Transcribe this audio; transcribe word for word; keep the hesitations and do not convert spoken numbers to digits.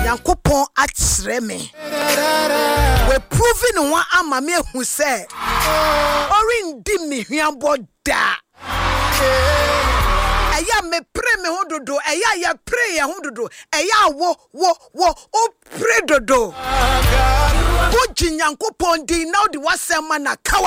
Nyankopon akyerɛ me. We proving one ama me hu say. Orindi me hwiabɔ da. Eya me pray me hododo. Eya ya pray ya hododo. Eya wo wo wo o pray dodo. Bo Nyankopon di now the wasema na kawa.